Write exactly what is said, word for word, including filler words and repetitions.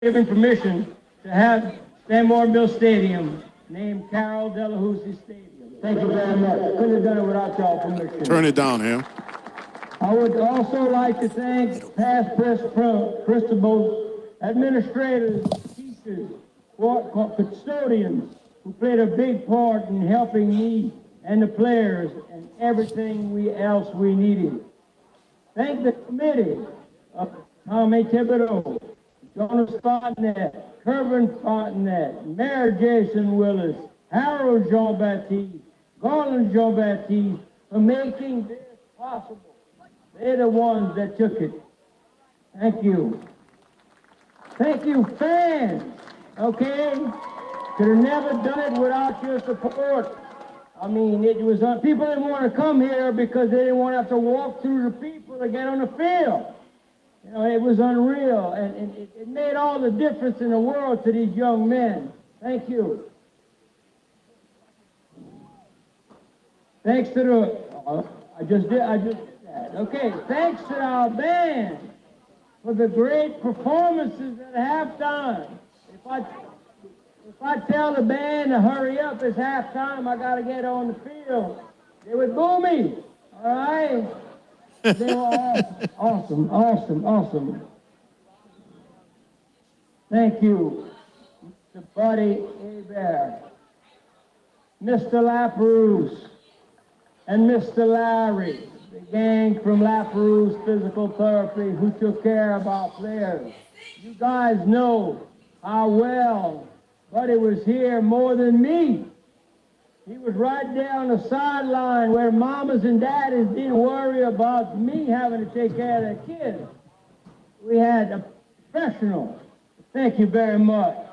given permission to have Stanmore Mill Stadium named Carol Delahousie Stadium. Thank you very much. Couldn't have done it without y'all permission. Turn it down here. I would also like to thank past principals, administrators, teachers, custodians who played a big part in helping me and the players and everything we else we needed. Thank the committee of Tommy Thibodeau, Jonas Fontenette, Kervin Fontenette, Mayor Jason Willis, Harold Jean-Baptiste, Garland Jean-Baptiste for making this possible. They're the ones that took it. Thank you. Thank you, fans. Okay? Could have never done it without your support. I mean, it was uh, people didn't want to come here because they didn't want to have to walk through the people to get on the field. You know, it was unreal, and, and it, it made all the difference in the world to these young men. Thank you. Thanks to the, uh, I just did, I just did that. Okay, thanks to our band for the great performances at halftime. If I, if I tell the band to hurry up, it's halftime, I got to get on the field. They would boo me, all right? They were awesome, awesome, awesome. Thank you, Mister Buddy Hebert, Mister Laperouse, and Mister Larry, the gang from Laperouse Physical Therapy who took care of our players. You guys know how well Buddy was here more than me. He was right there on the sideline where mamas and daddies didn't worry about me having to take care of their kids. We had a professional. Thank you very much.